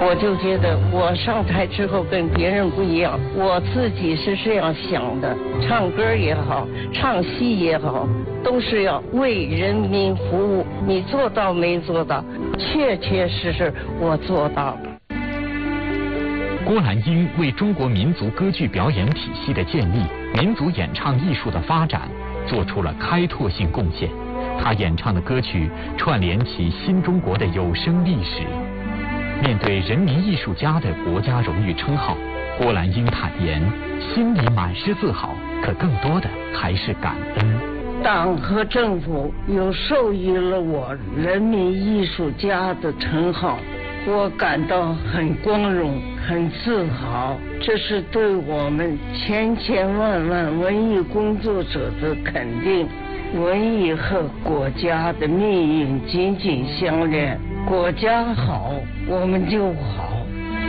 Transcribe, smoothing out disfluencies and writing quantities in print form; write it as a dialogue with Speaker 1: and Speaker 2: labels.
Speaker 1: 我就觉得我上台之后跟别人不一样，我自己是这样想的，唱歌也好，唱戏也好，都是要为人民服务。你做到没做到？确确实实我做到了。
Speaker 2: 郭兰英为中国民族歌剧表演体系的建立、民族演唱艺术的发展做出了开拓性贡献。她演唱的歌曲串联起新中国的有声历史。面对人民艺术家的国家荣誉称号，郭兰英坦言，心里满是自豪，可更多的还是感恩。
Speaker 1: 党和政府又授予了我人民艺术家的称号，我感到很光荣，很自豪。这是对我们千千万万文艺工作者的肯定。文艺和国家的命运紧紧相连，国家好，我们就好。